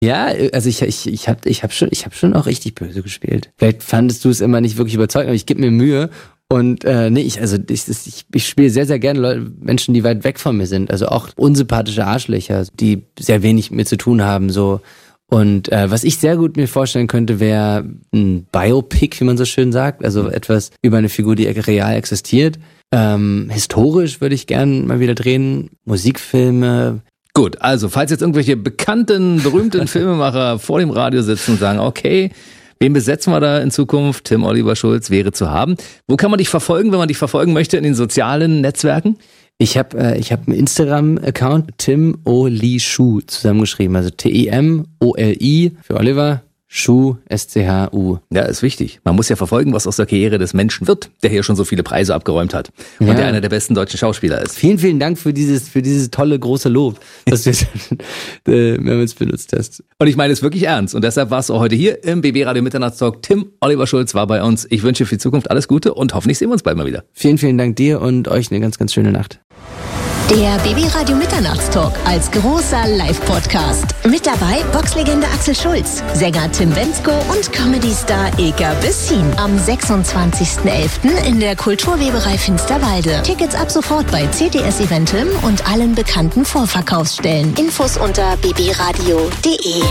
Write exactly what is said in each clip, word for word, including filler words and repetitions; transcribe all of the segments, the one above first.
Ja, also ich ich ich habe ich hab schon ich habe schon auch richtig böse gespielt. Vielleicht fandest du es immer nicht wirklich überzeugend, aber ich gebe mir Mühe. Und äh, nee, ich also ich, ich, ich spiele sehr, sehr gerne Leute, Menschen, die weit weg von mir sind. Also auch unsympathische Arschlöcher, die sehr wenig mit mir zu tun haben. So. Und äh, was ich sehr gut mir vorstellen könnte, wäre ein Biopic, wie man so schön sagt. Also etwas über eine Figur, die real existiert. Ähm, historisch würde ich gern mal wieder drehen. Musikfilme. Gut, also falls jetzt irgendwelche bekannten, berühmten Filmemacher vor dem Radio sitzen und sagen, okay, wen besetzen wir da in Zukunft? Tim Oliver Schulz wäre zu haben. Wo kann man dich verfolgen, wenn man dich verfolgen möchte in den sozialen Netzwerken? Ich habe äh, ich hab einen Instagram-Account, Tim Oli Schuh zusammengeschrieben. Also T I M O L I für Oliver, Schuh, S C H U. Ja, ist wichtig. Man muss ja verfolgen, was aus der Karriere des Menschen wird, der hier schon so viele Preise abgeräumt hat und ja. der einer der besten deutschen Schauspieler ist. Vielen, vielen Dank für dieses für dieses tolle, große Lob, das du äh, mehrmals benutzt hast. Und ich meine es wirklich ernst. Und deshalb warst du heute hier im B B Radio Mitternachtstalk. Tim Oliver Schulz war bei uns. Ich wünsche für die Zukunft alles Gute und hoffentlich sehen wir uns bald mal wieder. Vielen, vielen Dank dir und euch eine ganz, ganz schöne Nacht. Der B B Radio Mitternachtstalk als großer Live-Podcast. Mit dabei Boxlegende Axel Schulz, Sänger Tim Bendzko und Comedy-Star Ilka Bessin. Am sechsundzwanzigsten elften in der Kulturweberei Finsterwalde. Tickets ab sofort bei C T S Eventim und allen bekannten Vorverkaufsstellen. Infos unter b b radio punkt d e.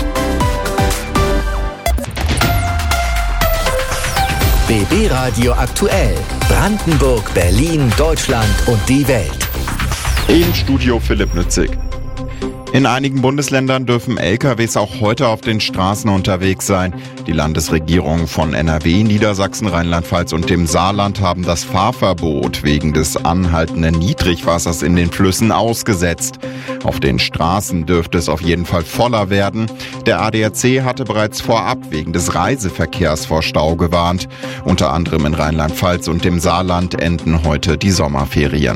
B B Radio aktuell. Brandenburg, Berlin, Deutschland und die Welt. Im Studio Philipp Nützig. In einigen Bundesländern dürfen L K Ws auch heute auf den Straßen unterwegs sein. Die Landesregierungen von N R W, Niedersachsen, Rheinland-Pfalz und dem Saarland haben das Fahrverbot wegen des anhaltenden Niedrigwassers in den Flüssen ausgesetzt. Auf den Straßen dürfte es auf jeden Fall voller werden. Der A D A C hatte bereits vorab wegen des Reiseverkehrs vor Stau gewarnt. Unter anderem in Rheinland-Pfalz und dem Saarland enden heute die Sommerferien.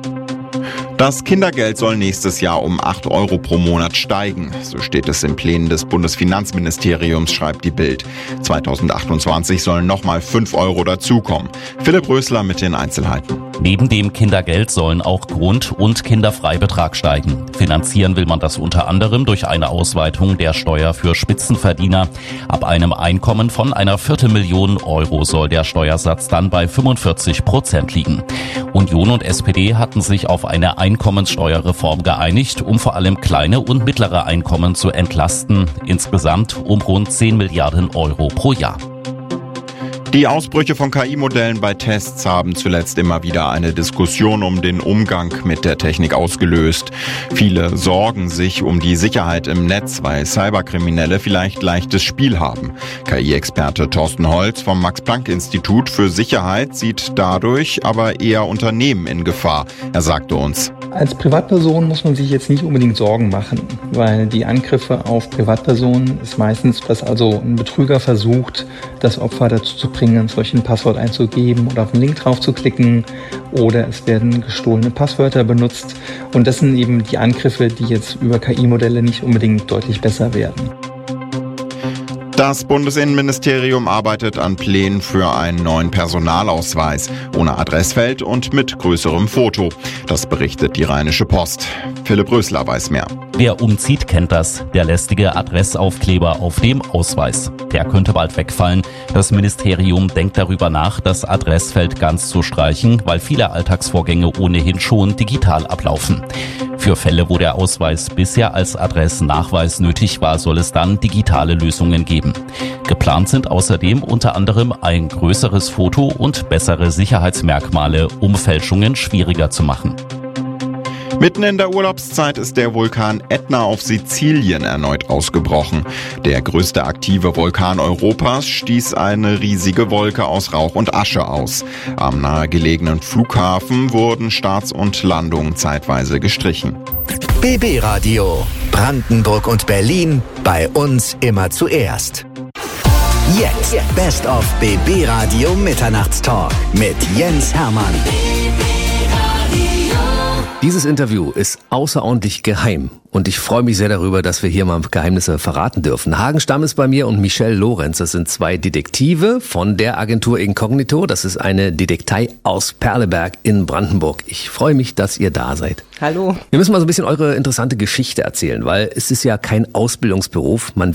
Das Kindergeld soll nächstes Jahr um acht Euro pro Monat steigen. So steht es in Plänen des Bundesfinanzministeriums, schreibt die Bild. zweitausendachtundzwanzig sollen nochmal fünf Euro dazukommen. Philipp Rösler mit den Einzelheiten. Neben dem Kindergeld sollen auch Grund- und Kinderfreibetrag steigen. Finanzieren will man das unter anderem durch eine Ausweitung der Steuer für Spitzenverdiener. Ab einem Einkommen von einer Viertelmillion Euro soll der Steuersatz dann bei fünfundvierzig Prozent liegen. Union und S P D hatten sich auf eine Einkommenssteuerreform geeinigt, um vor allem kleine und mittlere Einkommen zu entlasten. Insgesamt um rund zehn Milliarden Euro pro Jahr. Die Ausbrüche von K I-Modellen bei Tests haben zuletzt immer wieder eine Diskussion um den Umgang mit der Technik ausgelöst. Viele sorgen sich um die Sicherheit im Netz, weil Cyberkriminelle vielleicht leichtes Spiel haben. K I-Experte Thorsten Holz vom Max-Planck-Institut für Sicherheit sieht dadurch aber eher Unternehmen in Gefahr. Er sagte uns: Als Privatperson muss man sich jetzt nicht unbedingt Sorgen machen, weil die Angriffe auf Privatpersonen ist meistens, dass also ein Betrüger versucht, das Opfer dazu zu bringen, ein solches Passwort einzugeben oder auf den Link drauf zu klicken, oder es werden gestohlene Passwörter benutzt. Und das sind eben die Angriffe, die jetzt über K I-Modelle nicht unbedingt deutlich besser werden. Das Bundesinnenministerium arbeitet an Plänen für einen neuen Personalausweis, ohne Adressfeld und mit größerem Foto. Das berichtet die Rheinische Post. Philipp Rösler weiß mehr. Wer umzieht, kennt das. Der lästige Adressaufkleber auf dem Ausweis. Der könnte bald wegfallen. Das Ministerium denkt darüber nach, das Adressfeld ganz zu streichen, weil viele Alltagsvorgänge ohnehin schon digital ablaufen. Für Fälle, wo der Ausweis bisher als Adressnachweis nötig war, soll es dann digitale Lösungen geben. Geplant sind außerdem unter anderem ein größeres Foto und bessere Sicherheitsmerkmale, um Fälschungen schwieriger zu machen. Mitten in der Urlaubszeit ist der Vulkan Ätna auf Sizilien erneut ausgebrochen. Der größte aktive Vulkan Europas stieß eine riesige Wolke aus Rauch und Asche aus. Am nahegelegenen Flughafen wurden Starts und Landungen zeitweise gestrichen. B B Radio. Brandenburg und Berlin. Bei uns immer zuerst. Jetzt Best of B B Radio Mitternachtstalk mit Jens Hermann. Dieses Interview ist außerordentlich geheim und ich freue mich sehr darüber, dass wir hier mal Geheimnisse verraten dürfen. Hagen Stamm ist bei mir und Michelle Lorenz, das sind zwei Detektive von der Agentur Inkognito. Das ist eine Detektei aus Perleberg in Brandenburg. Ich freue mich, dass ihr da seid. Hallo. Wir müssen mal so ein bisschen eure interessante Geschichte erzählen, weil es ist ja kein Ausbildungsberuf. Man